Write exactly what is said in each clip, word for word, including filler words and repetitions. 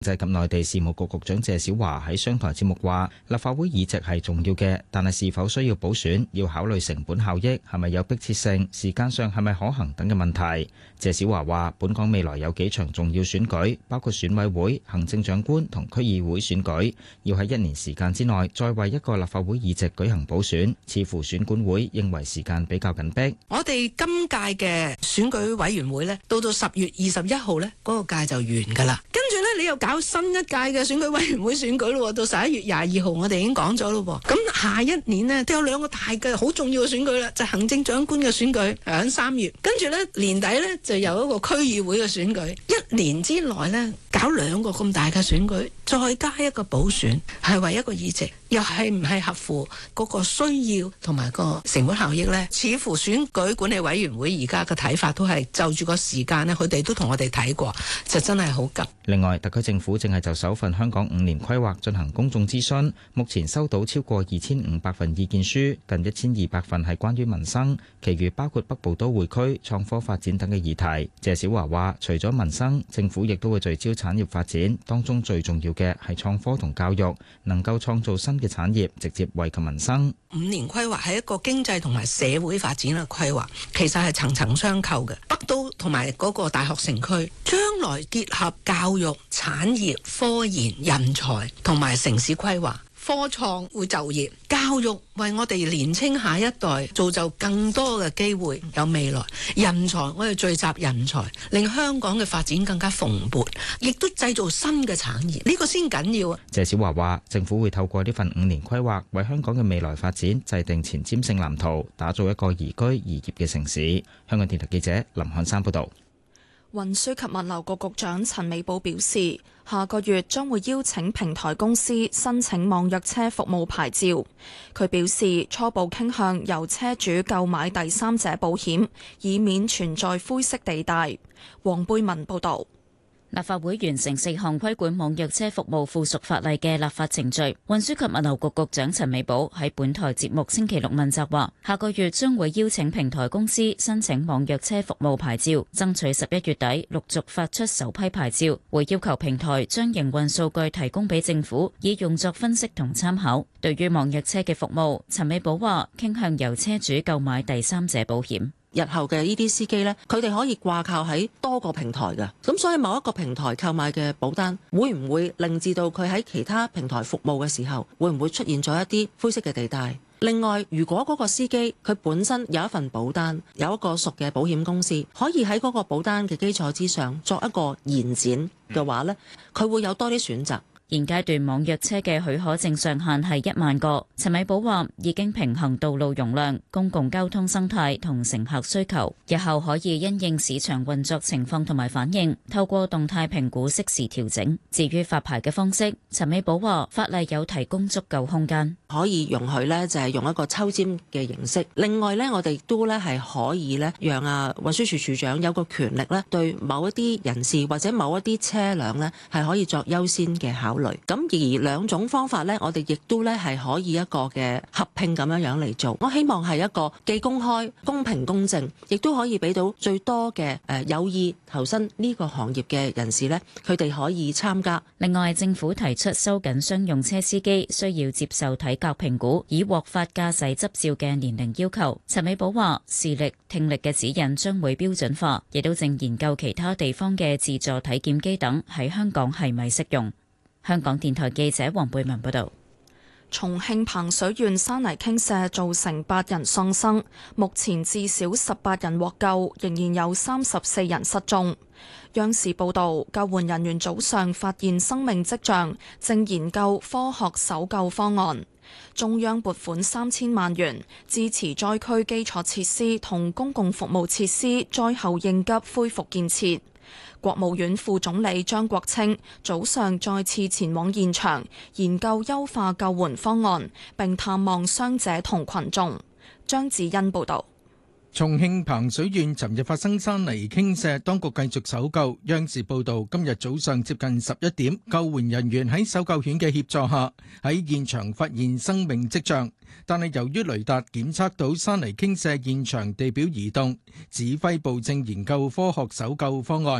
政制及內地事務局局長謝小華喺商台節目話：立法會議席係重要嘅，但係是否需要補選，要考慮成本效益，係咪有迫切性，時間上係咪可行等嘅問題。謝小華話：本港未來有幾場重要選舉，包括選委會、行政長官同區議會選舉，要喺一年時間之內再為一個立法會議席舉行補選，似乎選管會認為時間比較緊迫。 我哋今屆嘅選舉委員會呢，到到十月二十一號呢，嗰個屆就完噶啦。跟住呢，你又搞新一屆嘅選舉委員會選舉咯，到十一月廿二號，我哋已經講咗咯。咁下一年呢，都有兩個大嘅好重要嘅選舉啦，就係行政長官嘅選舉響三月，跟住呢，年底呢，就有一個區議會嘅選舉。一年之內呢，搞兩個咁大嘅選舉，再加一個補選，係為一個議席，又係唔係合乎嗰個需要同埋個成本效益呢？似乎選舉管理委員會而家嘅睇法都係就住個時間呢，佢哋都同我哋睇過，就真係好急。 另外，特區政府正係就首份香港五年規劃進行公眾諮詢，目前收到超過二千五百份意見書，近一千二百份係關於民生，其餘包括北部都會區、創科發展等嘅議題。謝小華話：除咗民生，政府亦都會聚焦產業發展，當中最重要嘅係創科同教育，能夠創造新嘅產業，直接惠及民生。 五年規劃係一個經濟同埋社會發展嘅規劃，其實係層層相扣嘅。北都同埋嗰個大學城區，將來結合教育、產業、科研、人才同埋城市規劃。科創會就業，教育為我哋年青下一代造就更多嘅機會，有未來。人才我哋聚集人才，令香港嘅發展更加蓬勃，亦都製造新嘅產業，呢個先緊要啊！ 謝小華話：政府會透過呢份五年規劃，為香港嘅未來發展制定前瞻性藍圖，打造一個宜居宜業嘅城市。香港電台記者林漢山報導。 運輸及物流局局長陳美寶表示，下個月將會邀請平台公司申請網約車服務牌照。佢表示，初步傾向由車主購買第三者保險，以免存在灰色地帶。黃貝文報導。 立法會完成四項規管網約車服務附屬法例嘅立法程序。運輸及物流局局長陳美寶喺本台節目星期六問責話，下個月將會邀請平台公司申請網約車服務牌照，爭取十一月底陸續發出首批牌照。會要求平台將營運數據提供俾政府，以用作分析同參考。對於網約車嘅服務，陳美寶話傾向由車主購買第三者保險。 日後嘅呢啲司機呢，佢哋可以掛靠喺多個平台嘅，咁所以某一個平台購買嘅保單，會唔會令至到佢喺其他平台服務嘅時候，會唔會出現咗一啲灰色嘅地帶？另外，如果嗰個司機佢本身有一份保單，有一個屬嘅保險公司，可以喺嗰個保單嘅基礎之上作一個延展嘅話呢，佢會有多啲選擇。 現階段網約車嘅許可證上限係一萬個。陳美寶話已經平衡道路容量、公共交通生態同乘客需求，日後可以因應市場運作情況同埋反應，透過動態評估適時調整。至於發牌嘅方式，陳美寶話法例有提供足夠空間， 可以容許呢就係用一個抽籤嘅形式。另外呢，我哋都呢係可以呢讓啊運輸署署長有個權力呢對某一啲人士或者某一啲車輛呢係可以作優先嘅考慮。咁而兩種方法呢，我哋亦都呢係可以一個嘅合併咁樣樣嚟做。我希望係一個既公開、公平、公正，亦都可以俾到最多嘅誒有意投身呢個行業嘅人士呢，佢哋可以參加。 另外，政府提出收緊商用車司機需要接受體格評估，以獲發駕駛執照嘅年齡要求。陳美寶話：視力、聽力嘅指引將會標準化，亦都正研究其他地方嘅自助體檢機等喺香港係咪適用。香港電台記者黃貝文報道。 重慶彭水縣山泥傾瀉造成八人喪生，目前至少十八人獲救，仍然有三十四人失蹤。央視報道，救援人員早上發現生命跡象，正研究科學搜救方案。中央撥款三千萬元支持災區基礎設施同公共服務設施災後應急恢復建設。國務院副總理張國清早上再次前往現場研究優化救援方案，並探望傷者同群眾。張子欣報道。 重慶彭水縣尋日發生山泥傾瀉，當局繼續搜救。央視報道，今日早上接近十一點，救援人員喺搜救犬嘅協助下，喺現場發現生命跡象，但係由於雷達檢測到山泥傾瀉現場地表移動，指揮部正研究科學搜救方案。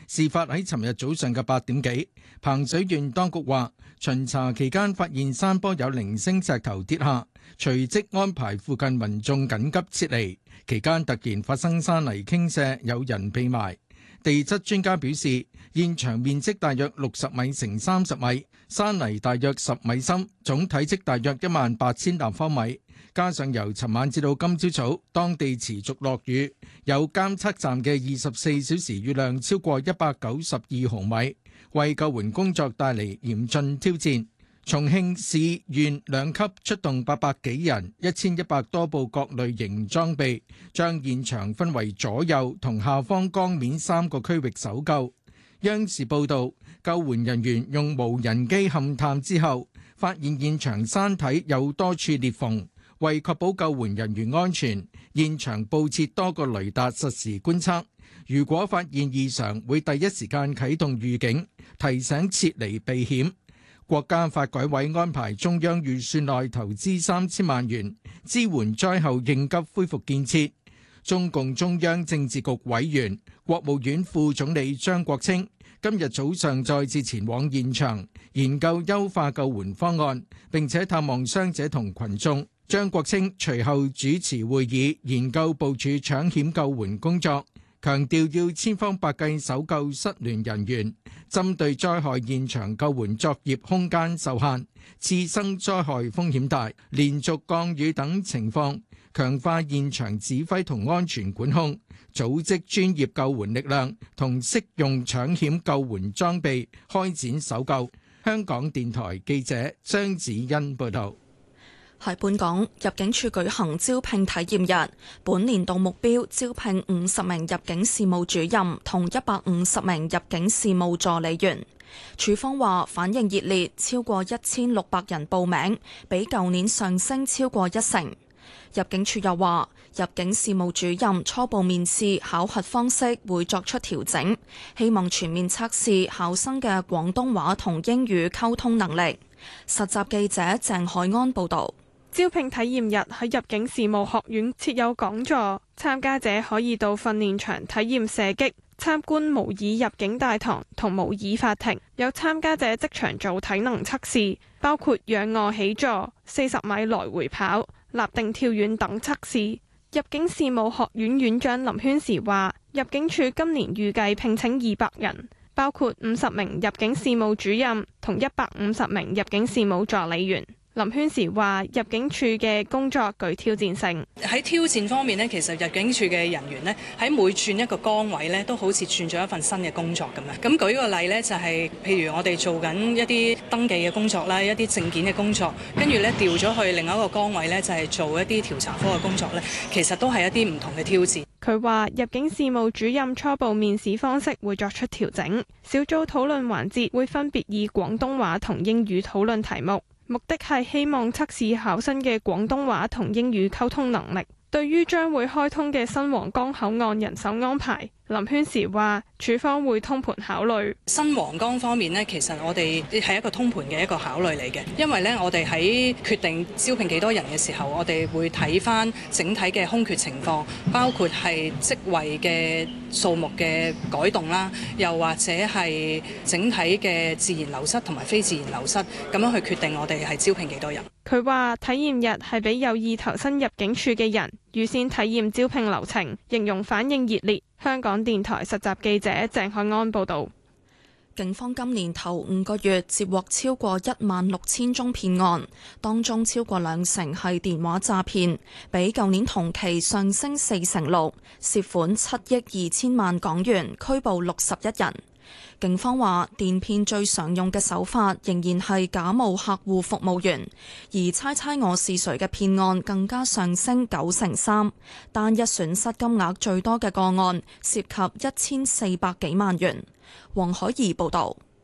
事發喺尋日早上嘅八點幾，彭水縣當局話巡查期間發現山坡有零星石頭跌下，隨即安排附近民眾緊急撤離。期間突然發生山泥傾瀉，有人被埋。地質專家表示，現場面積大約六十米乘三十米，山泥大約十米深，總體積大約一萬八千立方米。加上由尋晚至到今朝早，當地持續落雨，有監測站嘅二十四小時雨量超過一百九十二毫米，為救援工作帶嚟嚴峻挑戰。重慶市縣兩級出動八百幾人、一千一百多部各類型裝備，將現場分為左右同下方江面三個區域搜救。央視報導，救援人員用無人機勘探之後，發現現場山體有多處裂縫。為確保救援人員安全，現場佈設多個雷達實時觀測。如果發現異常，會第一時間啟動預警，提醒撤離避險。國家發改委安排中央預算內投資三千萬元，支援災後應急恢復建設。中共中央政治局委員、國務院副總理張國清今日早上再次前往現場，研究優化救援方案，並且探望傷者同群眾。張國清隨後主持會議，研究部署搶險救援工作，強調要千方百計搜救失聯人員。針對災害現場救援作業空間受限、次生災害風險大、連續降雨等情況，強化現場指揮同安全管控，組織專業救援力量同適用搶險救援裝備，開展搜救。香港電台記者張子欣報道。 喺本港，入境處舉行招聘體驗日，本年度目標招聘五十名入境事務主任同一百五十名入境事務助理員。處方話反應熱烈，超過一千六百人報名，比舊年上升超過一成。入境處又話，入境事務主任初步面試考核方式會作出調整，希望全面測試考生嘅廣東話同英語溝通能力。實習記者鄭海安報導。 招聘體驗日喺入境事務學院設有講座，參加者可以到訓練場體驗射擊、參觀模擬入境大堂同模擬法庭。有參加者即場做體能測試，包括仰臥起坐、四十米來回跑、立定跳遠等測試。入境事務學院院長林軒時話，入境處今年預計聘請二百人，包括五十名入境事務主任同一百五十名入境事務助理員。林軒時話：入境處嘅工作具挑戰性。 喺挑戰方面呢，其實入境處嘅人員呢，喺每轉一個崗位呢，都好似轉咗一份新嘅工作咁樣。咁舉個例呢，就係譬如我哋做緊一啲登記嘅工作啦，一啲證件嘅工作，跟住呢調咗去另一個崗位呢，就係做一啲調查科嘅工作呢，其實都係一啲唔同嘅挑戰。 佢話入境事務主任初步面試方式會作出調整，小組討論環節會分別以廣東話同英語討論題目。目的係希望測試考生嘅廣東話同英語溝通能力。對於將會開通嘅新皇崗口岸人手安排，林軒時話：處方會通盤考慮。 新皇崗方面呢，其實我哋係一個通盤嘅一個考慮嚟嘅，因為呢，我哋喺決定招聘幾多人嘅時候，我哋會睇返整體嘅空缺情況，包括係職位嘅數目嘅改動啦，又或者係整體嘅自然流失同埋非自然流失，咁樣去決定我哋係招聘幾多人。 佢話體驗日係俾有意投身入境處嘅人預先體驗招聘流程，形容反應熱烈。香港電台實習記者鄭海安報導。 警方今年頭五個月接獲超過一萬六千宗騙案，當中超過兩成係電話詐騙，比舊年同期上升四成六，涉款七億二千萬港元，拘捕六十一人。警方話，電騙最常用嘅手法仍然係假冒客戶服務員，而猜猜我是誰嘅騙案更加上升九成三，單一損失金額最多嘅個案涉及一千四百幾萬元。黃海怡報導。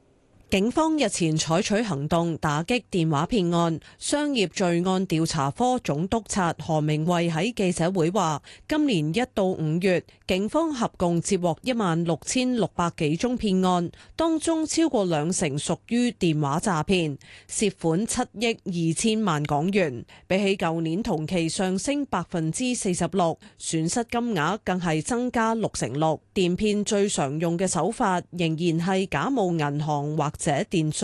警方日前採取行動打擊電話騙案，商業罪案調查科總督察何明慧喺記者會話，今年一到五月，警方合共接獲一萬六千六百幾宗騙案，當中超過兩成屬於電話詐騙，涉款七億二千萬港元，比起舊年同期上升百分之四十六，損失金額更係增加六成六。電騙最常用嘅手法仍然係假冒銀行或者電信